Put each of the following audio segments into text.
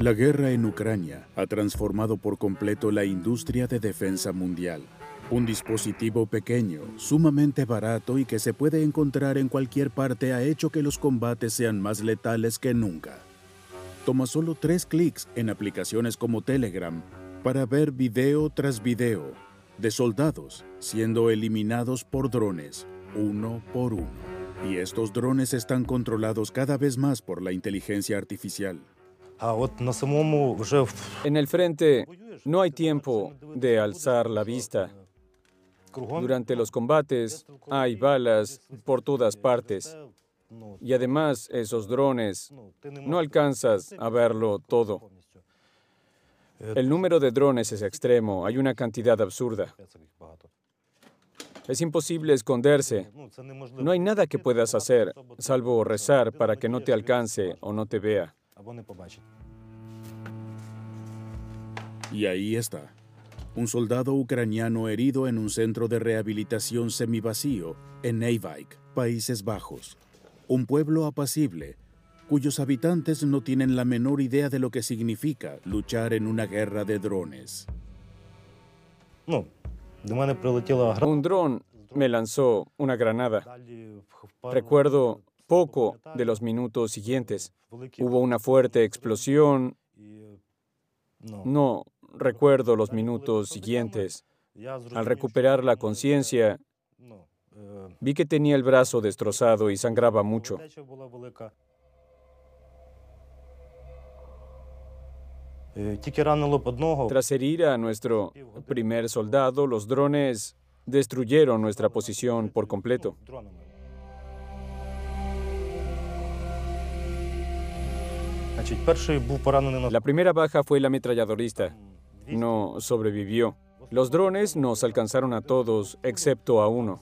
La guerra en Ucrania ha transformado por completo la industria de defensa mundial. Un dispositivo pequeño, sumamente barato y que se puede encontrar en cualquier parte ha hecho que los combates sean más letales que nunca. Toma solo 3 clics en aplicaciones como Telegram para ver video tras video de soldados siendo eliminados por drones, uno por uno. Y estos drones están controlados cada vez más por la inteligencia artificial. En el frente no hay tiempo de alzar la vista. Durante los combates hay balas por todas partes. Y además esos drones, no alcanzas a verlo todo. El número de drones es extremo, hay una cantidad absurda. Es imposible esconderse. No hay nada que puedas hacer, salvo rezar para que no te alcance o no te vea. Y ahí está, un soldado ucraniano herido en un centro de rehabilitación semivacío en Nijvijk, Países Bajos. Un pueblo apacible, cuyos habitantes no tienen la menor idea de lo que significa luchar en una guerra de drones. Un dron me lanzó una granada. Recuerdo poco de los minutos siguientes. Hubo una fuerte explosión. No recuerdo los minutos siguientes. Al recuperar la conciencia, vi que tenía el brazo destrozado y sangraba mucho. Tras herir a nuestro primer soldado, los drones destruyeron nuestra posición por completo. La primera baja fue el ametralladorista. No sobrevivió. Los drones nos alcanzaron a todos, excepto a uno.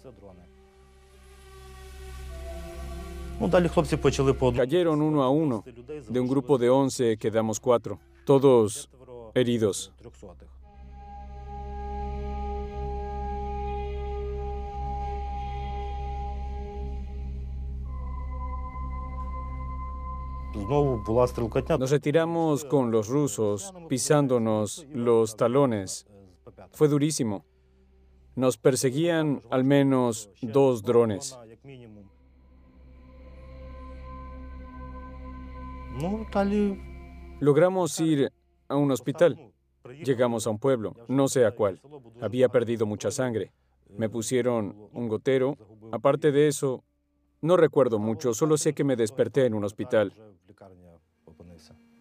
Cayeron uno a uno. De un grupo de 11 quedamos 4. Todos heridos. Nos retiramos con los rusos, pisándonos los talones. Fue durísimo. Nos perseguían al menos 2 drones. Logramos ir a un hospital. Llegamos a un pueblo, no sé a cuál. Había perdido mucha sangre. Me pusieron un gotero. Aparte de eso, no recuerdo mucho, solo sé que me desperté en un hospital.